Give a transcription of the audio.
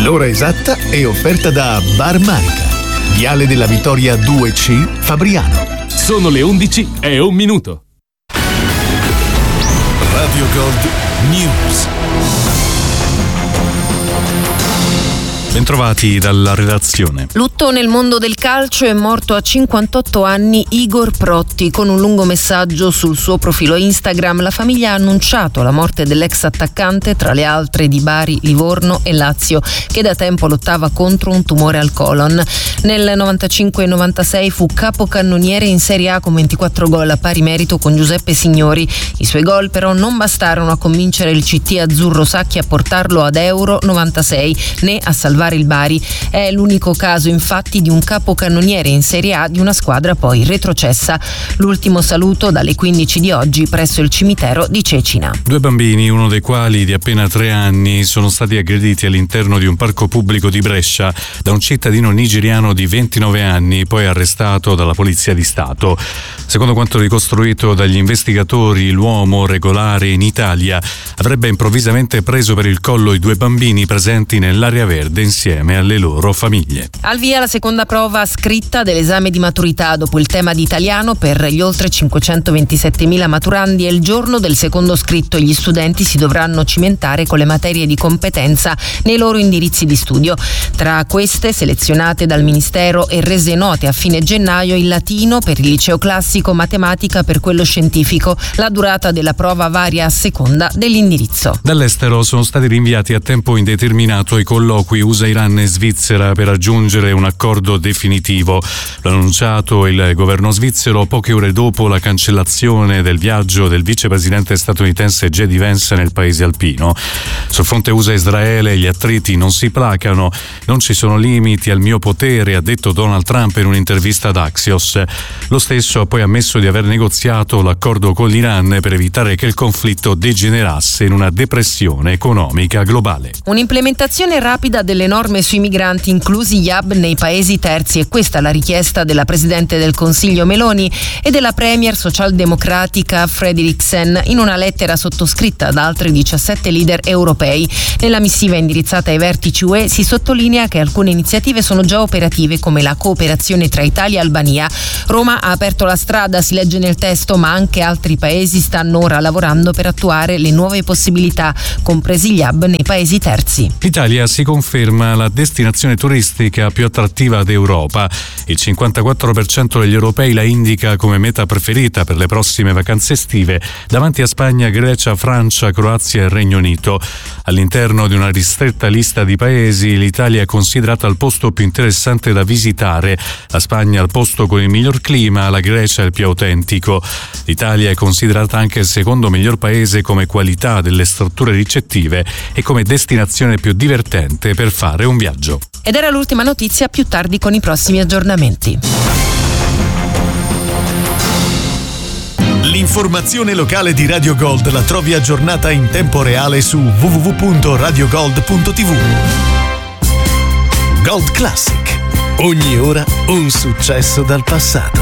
L'ora esatta è offerta da Bar Manica, Viale della Vittoria 2C, Fabriano. Sono le 11:01. Radio Gold News. Bentrovati dalla redazione. Lutto nel mondo del calcio, è morto a 58 anni Igor Protti. Con un lungo messaggio sul suo profilo Instagram, la famiglia ha annunciato la morte dell'ex attaccante, tra le altre di Bari, Livorno e Lazio, che da tempo lottava contro un tumore al colon. Nel 95-96 fu capocannoniere in Serie A con 24 gol a pari merito con Giuseppe Signori. I suoi gol però non bastarono a convincere il CT azzurro sacchi a portarlo ad Euro 96 né a salvare il Bari. È l'unico caso infatti di un capocannoniere in Serie A di una squadra poi retrocessa. L'ultimo saluto dalle 15 di oggi presso il cimitero di Cecina. 2 bambini, uno dei quali di appena 3 anni, sono stati aggrediti all'interno di un parco pubblico di Brescia da un cittadino nigeriano di 29 anni, poi arrestato dalla Polizia di Stato. Secondo quanto ricostruito dagli investigatori, l'uomo, regolare in Italia, avrebbe improvvisamente preso per il collo i 2 bambini presenti nell'area verde insieme alle loro famiglie. Al via la seconda prova scritta dell'esame di maturità dopo il tema di italiano per gli oltre 527.000 maturandi. È il giorno del secondo scritto. Gli studenti si dovranno cimentare con le materie di competenza nei loro indirizzi di studio. Tra queste, selezionate dal Ministero e rese note a fine gennaio, il latino per il liceo classico, matematica per quello scientifico. La durata della prova varia a seconda dell'indirizzo. Dall'estero sono stati rinviati a tempo indeterminato i colloqui USA, Iran e Svizzera per raggiungere un accordo definitivo. L'ha annunciato il governo svizzero poche ore dopo la cancellazione del viaggio del vicepresidente statunitense J.D. Vance nel paese alpino. Sul fronte USA-Israele gli attriti non si placano. Non ci sono limiti al mio potere, ha detto Donald Trump in un'intervista ad Axios. Lo stesso ha poi ammesso di aver negoziato l'accordo con l'Iran per evitare che il conflitto degenerasse in una depressione economica globale. Un'implementazione rapida delle norme sui migranti, inclusi gli hub nei paesi terzi, è questa la richiesta della Presidente del Consiglio Meloni e della Premier socialdemocratica Frederiksen in una lettera sottoscritta da altri 17 leader europei. Nella missiva indirizzata ai vertici UE si sottolinea che alcune iniziative sono già operative, come la cooperazione tra Italia e Albania. Roma ha aperto la strada, si legge nel testo, ma anche altri paesi stanno ora lavorando per attuare le nuove possibilità, compresi gli hub nei paesi terzi. L'Italia si conferma la destinazione turistica più attrattiva d'Europa. Il 54% degli europei la indica come meta preferita per le prossime vacanze estive, davanti a Spagna, Grecia, Francia, Croazia e Regno Unito. All'interno di una ristretta lista di paesi, l'Italia è considerata il posto più interessante da visitare, la Spagna il posto con il miglior clima, la Grecia il più autentico. L'Italia è considerata anche il secondo miglior paese come qualità delle strutture ricettive e come destinazione più divertente per fare un viaggio. Ed era l'ultima notizia, più tardi con i prossimi aggiornamenti. L'informazione locale di Radio Gold la trovi aggiornata in tempo reale su www.radiogold.tv. Gold Classic. Ogni ora un successo dal passato.